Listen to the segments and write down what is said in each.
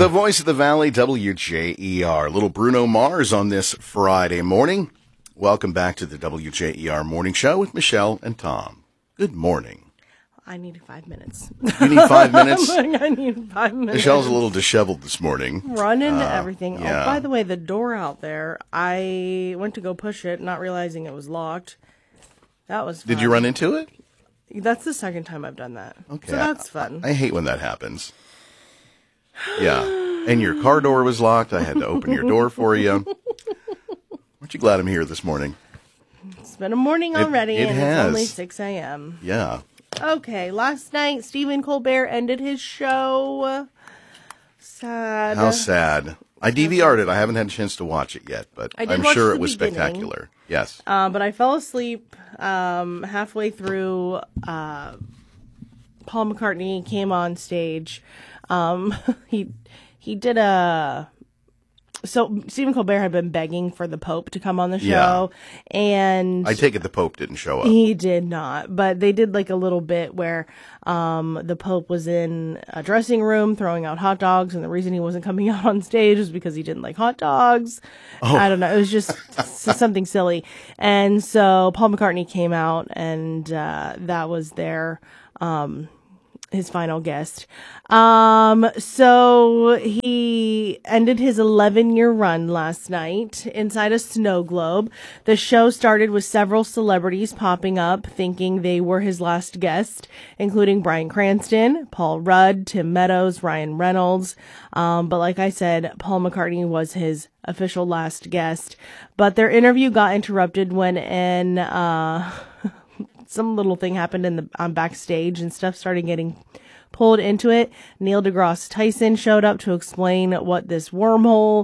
The voice of the valley, WJER. Little Bruno Mars on this Friday morning. Welcome back to the WJER Morning Show with Michelle and Tom. Good morning. I need 5 minutes. You need 5 minutes? I need 5 minutes. Michelle's a little disheveled this morning. Run into everything. Yeah. Oh, by the way, the door out there, I went to go push it, not realizing it was locked. That was fun. Did you run into it? That's the second time I've done that. Okay. So that's fun. I hate when that happens. Yeah. And your car door was locked. I had to open your door for you. Aren't you glad I'm here this morning? It's been a morning already, it and has. it's only 6 a.m. Yeah. Okay, last night, Stephen Colbert ended his show. Sad. How sad. I DVR'd it. I haven't had a chance to watch it yet, but I'm sure it was spectacular. Yes. But I fell asleep halfway through. Paul McCartney came on stage. He did a... So Stephen Colbert had been begging for the Pope to come on the show, and I take it the Pope didn't show up. He did not, but they did like a little bit where the Pope was in a dressing room throwing out hot dogs, and the reason he wasn't coming out on stage was because he didn't like hot dogs. Oh. I don't know. It was just something silly. And so Paul McCartney came out, and that was his final guest. So he ended his 11-year run last night inside a snow globe. The show started with several celebrities popping up thinking they were his last guest, including Bryan Cranston, Paul Rudd, Tim Meadows, Ryan Reynolds. But like I said, Paul McCartney was his official last guest. But their interview got interrupted when some little thing happened on backstage and stuff started getting pulled into it. Neil deGrasse Tyson showed up to explain what this wormhole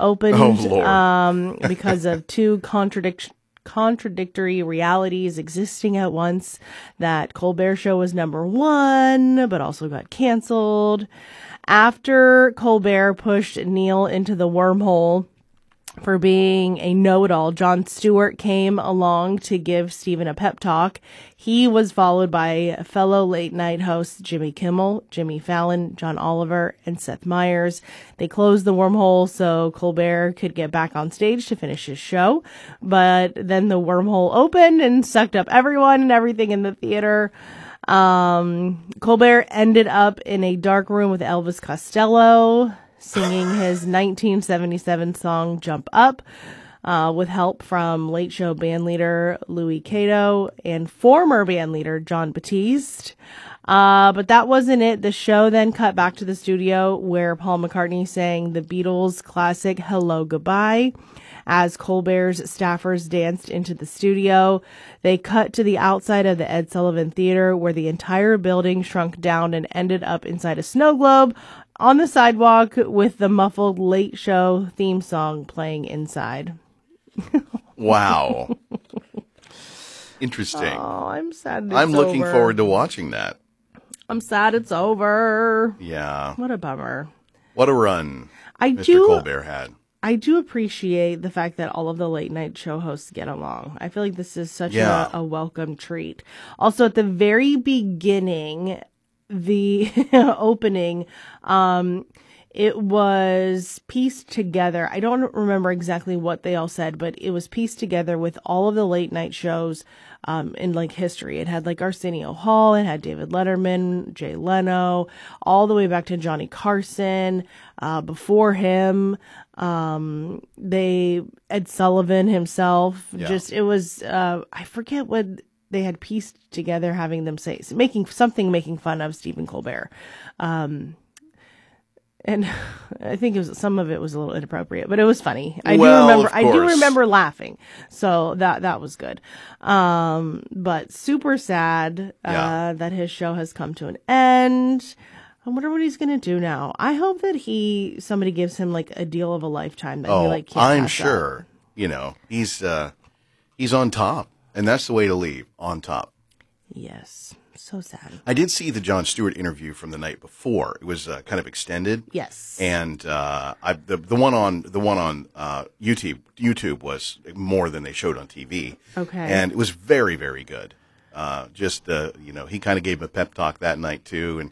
opened because of two contradictory realities existing at once. That Colbert Show was number one, but also got canceled. After Colbert pushed Neil into the wormhole for being a know-it-all, Jon Stewart came along to give Stephen a pep talk. He was followed by fellow late-night hosts Jimmy Kimmel, Jimmy Fallon, John Oliver, and Seth Meyers. They closed the wormhole so Colbert could get back on stage to finish his show. But then the wormhole opened and sucked up everyone and everything in the theater. Colbert ended up in a dark room with Elvis Costello, singing his 1977 song Jump Up, with help from late show bandleader Louis Cato and former bandleader Jon Batiste. But that wasn't it. The show then cut back to the studio where Paul McCartney sang the Beatles classic Hello Goodbye. As Colbert's staffers danced into the studio, they cut to the outside of the Ed Sullivan Theater where the entire building shrunk down and ended up inside a snow globe on the sidewalk with the muffled Late Show theme song playing inside. Wow. Interesting. Oh, I'm sad I'm looking forward to watching that. I'm sad it's over. Yeah. What a bummer. What a run Mr. Colbert had. I do appreciate the fact that all of the late night show hosts get along. I feel like this is such a welcome treat. Also, at the very beginning, the opening, it was pieced together. I don't remember exactly what they all said, but it was pieced together with all of the late night shows in like history. It had like Arsenio Hall, it had David Letterman, Jay Leno, all the way back to Johnny Carson. Before him, Ed Sullivan himself. Yeah. It was I forget what they had pieced together, having them say making fun of Stephen Colbert. And I think some of it was a little inappropriate, but it was funny. I do remember laughing. So that was good. But super sad, that his show has come to an end. I wonder what he's going to do now. I hope that somebody gives him like a deal of a lifetime that he like can't I'm pass sure, up. You know, he's on top, and that's the way to leave, on top. Yes. So sad. I did see the Jon Stewart interview from the night before. It was kind of extended. Yes. And the one on YouTube was more than they showed on TV. Okay. And it was very, very good. He kind of gave a pep talk that night too, and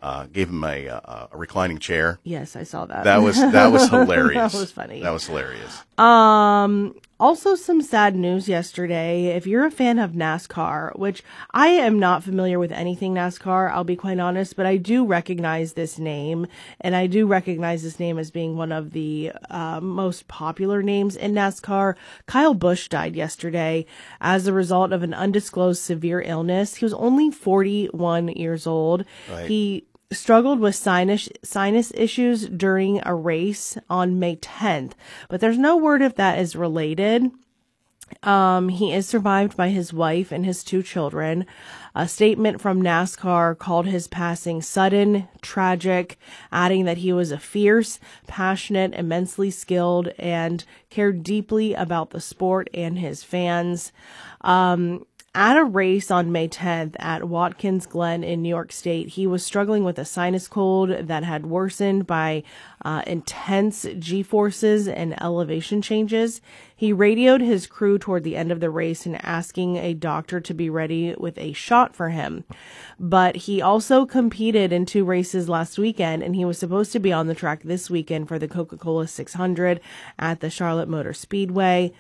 gave him a reclining chair. Yes, I saw that. That was hilarious. That was funny. That was hilarious. Also some sad news yesterday. If you're a fan of NASCAR, which I am not familiar with anything NASCAR, I'll be quite honest, but I do recognize this name, and I do recognize this name as being one of the most popular names in NASCAR. Kyle Busch died yesterday as a result of an undisclosed severe illness. He was only 41 years old. Right. He struggled with sinus issues during a race on May 10th, but there's no word if that is related. He is survived by his wife and his 2 children. A statement from NASCAR called his passing sudden, tragic, adding that he was a fierce, passionate, immensely skilled, and cared deeply about the sport and his fans. At a race on May 10th at Watkins Glen in New York State, he was struggling with a sinus cold that had worsened by intense G-forces and elevation changes. He radioed his crew toward the end of the race and asking a doctor to be ready with a shot for him. But he also competed in 2 races last weekend, and he was supposed to be on the track this weekend for the Coca-Cola 600 at the Charlotte Motor Speedway.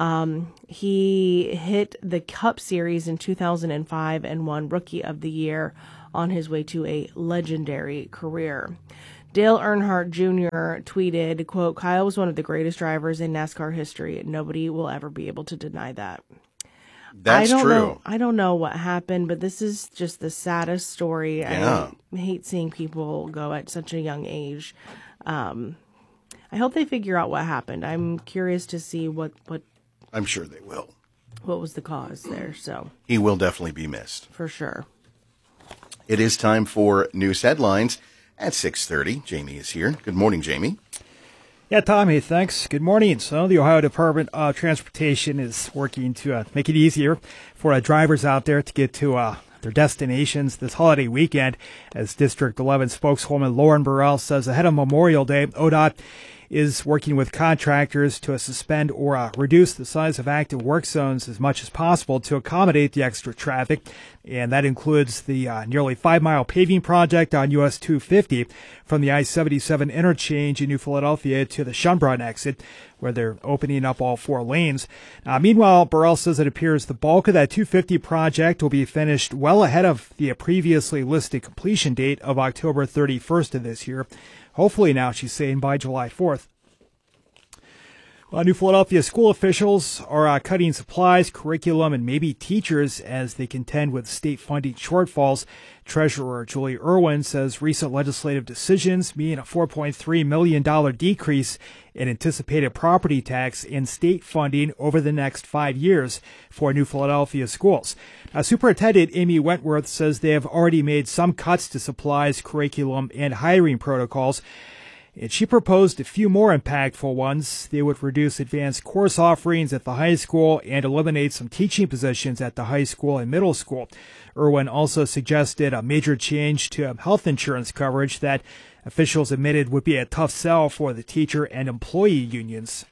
He hit the Cup Series in 2005 and won Rookie of the Year on his way to a legendary career. Dale Earnhardt Jr. tweeted, quote, "Kyle was one of the greatest drivers in NASCAR history. Nobody will ever be able to deny that." That's true. I don't know what happened, but this is just the saddest story. Yeah. I hate seeing people go at such a young age. I hope they figure out what happened. I'm curious to see what I'm sure they will. What was the cause there? So He will definitely be missed. for sure. It is time for news headlines at 6:30. Jamie is here. Good morning, Jamie. Yeah, Tommy, thanks. Good morning. So the Ohio Department of Transportation is working to make it easier for drivers out there to get to their destinations this holiday weekend. As District 11 spokeswoman Lauren Burrell says, ahead of Memorial Day, ODOT is working with contractors to suspend or reduce the size of active work zones as much as possible to accommodate the extra traffic. And that includes the nearly 5-mile paving project on US 250 from the I-77 interchange in New Philadelphia to the Schönbrunn exit, where they're opening up all 4 lanes. Meanwhile, Burrell says it appears the bulk of that 250 project will be finished well ahead of the previously listed completion date of October 31st of this year. Hopefully now, she's saying, by July 4th. New Philadelphia school officials are cutting supplies, curriculum, and maybe teachers as they contend with state funding shortfalls. Treasurer Julie Irwin says recent legislative decisions mean a $4.3 million decrease in anticipated property tax and state funding over the next 5 years for New Philadelphia schools. Superintendent Amy Wentworth says they have already made some cuts to supplies, curriculum, and hiring protocols. And she proposed a few more impactful ones. They would reduce advanced course offerings at the high school and eliminate some teaching positions at the high school and middle school. Irwin also suggested a major change to health insurance coverage that officials admitted would be a tough sell for the teacher and employee unions.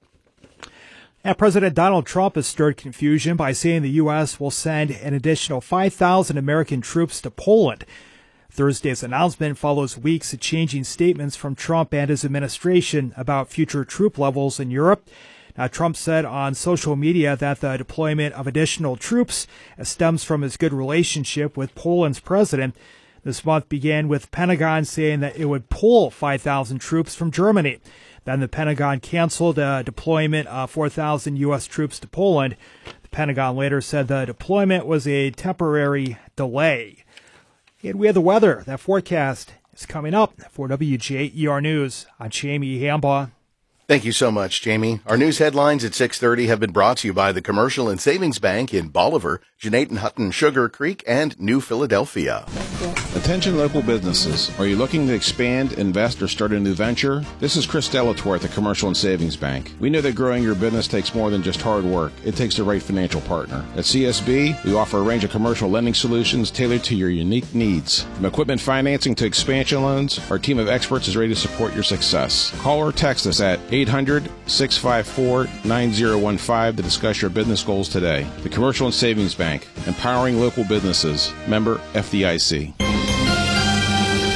And President Donald Trump has stirred confusion by saying the U.S. will send an additional 5,000 American troops to Poland. Thursday's announcement follows weeks of changing statements from Trump and his administration about future troop levels in Europe. Trump said on social media that the deployment of additional troops stems from his good relationship with Poland's president. This month began with Pentagon saying that it would pull 5,000 troops from Germany. Then the Pentagon canceled a deployment of 4,000 U.S. troops to Poland. The Pentagon later said the deployment was a temporary delay. And we have the weather. That forecast is coming up for WJER News. I'm Jamie Hambaugh. Thank you so much, Jamie. Our news headlines at 6:30 have been brought to you by the Commercial and Savings Bank in Bolivar, Jeanette Hutton, Sugar Creek, and New Philadelphia. Attention local businesses. Are you looking to expand, invest, or start a new venture? This is Chris Delatorre at the Commercial and Savings Bank. We know that growing your business takes more than just hard work. It takes the right financial partner. At CSB, we offer a range of commercial lending solutions tailored to your unique needs. From equipment financing to expansion loans, our team of experts is ready to support your success. Call or text us at 800-654-9015 to discuss your business goals today. The Commercial and Savings Bank, empowering local businesses. Member FDIC.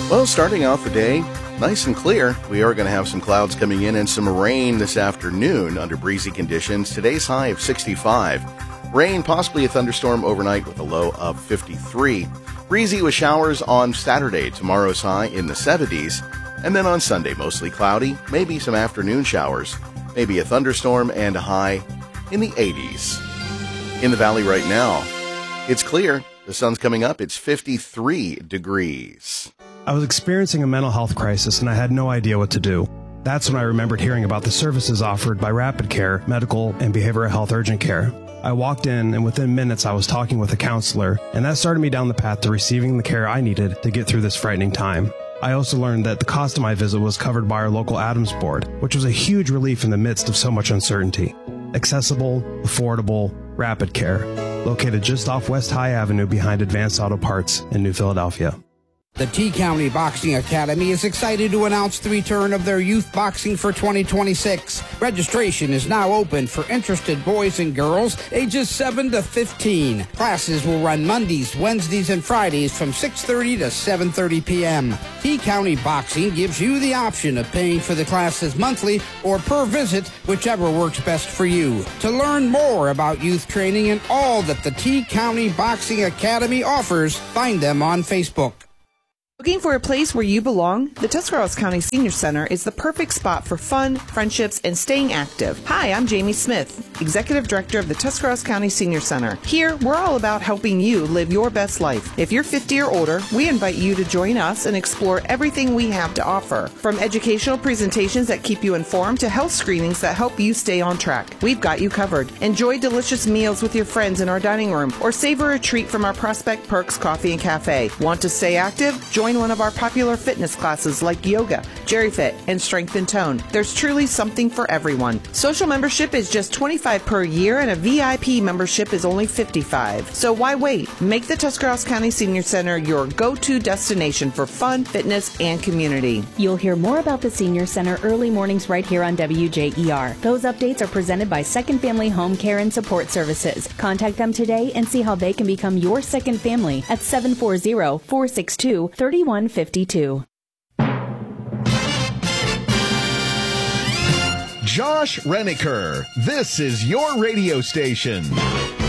Well, starting off the day nice and clear. We are going to have some clouds coming in and some rain this afternoon under breezy conditions. Today's high of 65. Rain, possibly a thunderstorm overnight with a low of 53. Breezy with showers on Saturday. Tomorrow's high in the 70s. And then on Sunday, mostly cloudy, maybe some afternoon showers, maybe a thunderstorm and a high in the 80s. In the valley right now, it's clear. The sun's coming up. It's 53 degrees. I was experiencing a mental health crisis and I had no idea what to do. That's when I remembered hearing about the services offered by Rapid Care, medical and behavioral health urgent care. I walked in and within minutes I was talking with a counselor, and that started me down the path to receiving the care I needed to get through this frightening time. I also learned that the cost of my visit was covered by our local Adams board, which was a huge relief in the midst of so much uncertainty. Accessible, affordable, Rapid Care, located just off West High Avenue behind Advanced Auto Parts in New Philadelphia. The T-County Boxing Academy is excited to announce the return of their youth boxing for 2026. Registration is now open for interested boys and girls ages 7 to 15. Classes will run Mondays, Wednesdays, and Fridays from 6:30 to 7:30 p.m. T-County Boxing gives you the option of paying for the classes monthly or per visit, whichever works best for you. To learn more about youth training and all that the T-County Boxing Academy offers, find them on Facebook. Looking for a place where you belong? The Tuscarawas County Senior Center is the perfect spot for fun, friendships, and staying active. Hi, I'm Jamie Smith, Executive Director of the Tuscarawas County Senior Center. Here, we're all about helping you live your best life. If you're 50 or older, we invite you to join us and explore everything we have to offer. From educational presentations that keep you informed to health screenings that help you stay on track. We've got you covered. Enjoy delicious meals with your friends in our dining room or savor a treat from our Prospect Perks Coffee and Cafe. Want to stay active? Join one of our popular fitness classes like yoga, GeriFit, and Strength and Tone. There's truly something for everyone. Social membership is just $25 per year and a VIP membership is only $55. So why wait? Make the Tuscarawas County Senior Center your go-to destination for fun, fitness, and community. You'll hear more about the Senior Center early mornings right here on WJER. Those updates are presented by Second Family Home Care and Support Services. Contact them today and see how they can become your second family at 740-462-3152. Josh Reniker, this is your radio station.